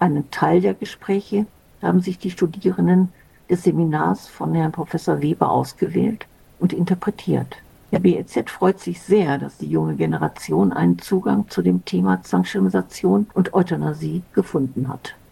Einen Teil der Gespräche haben sich die Studierenden des Seminars von Herrn Professor Weber ausgewählt und interpretiert. Der BEZ freut sich sehr, dass die junge Generation einen Zugang zu dem Thema Zwangssterilisation und Euthanasie gefunden hat.